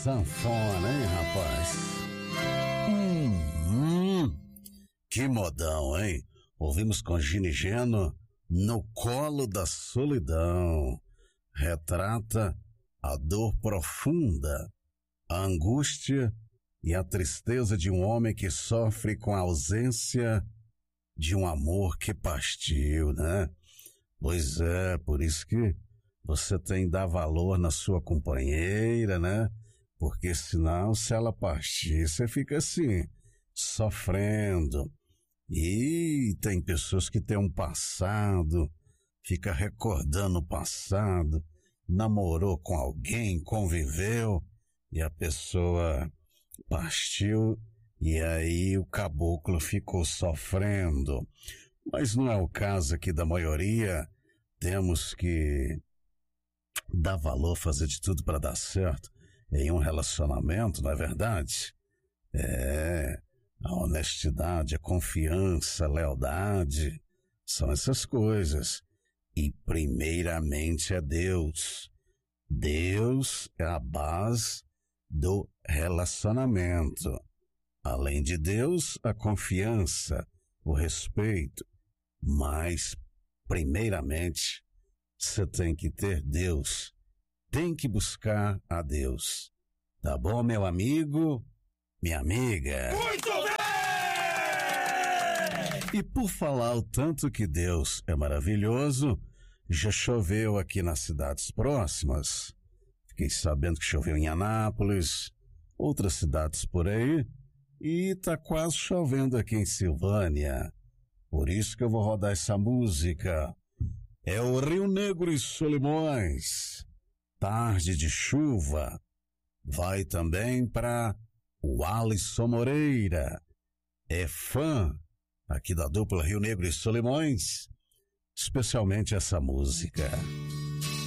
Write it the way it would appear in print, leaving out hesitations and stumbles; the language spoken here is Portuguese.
sanfona, hein, rapaz? Que modão, hein? Ouvimos com Gini Geno, No Colo da Solidão. Retrata a dor profunda, a angústia e a tristeza de um homem que sofre com a ausência de um amor que partiu, né? Pois é, por isso que você tem que dar valor na sua companheira, né? Porque senão, se ela partir, você fica assim, sofrendo. E tem pessoas que têm um passado, fica recordando o passado, namorou com alguém, conviveu, e a pessoa partiu, e aí o caboclo ficou sofrendo. Mas não é o caso aqui da maioria. Temos que dar valor, fazer de tudo para dar certo em um relacionamento, não é verdade? A honestidade, a confiança, a lealdade, são essas coisas. E primeiramente é Deus. Deus é a base do relacionamento. Além de Deus, a confiança, o respeito. Mas, primeiramente, você tem que ter Deus. Tem que buscar a Deus. Tá bom, meu amigo? Minha amiga? Muito bem! E por falar o tanto que Deus é maravilhoso, já choveu aqui nas cidades próximas. Fiquei sabendo que choveu em Anápolis, outras cidades por aí, e tá quase chovendo aqui em Silvânia. Por isso que eu vou rodar essa música. É o Rio Negro e Solimões, Tarde de Chuva. Vai também para o Alisson Moreira. É fã aqui da dupla Rio Negro e Solimões, especialmente essa música.